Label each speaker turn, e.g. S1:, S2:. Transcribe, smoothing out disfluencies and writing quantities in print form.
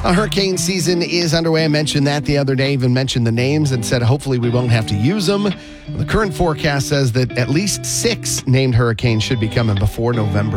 S1: Hurricane season is underway. I mentioned that the other day, even mentioned the names and said hopefully we won't have to use them. The current forecast says that at least 6 named hurricanes should be coming before November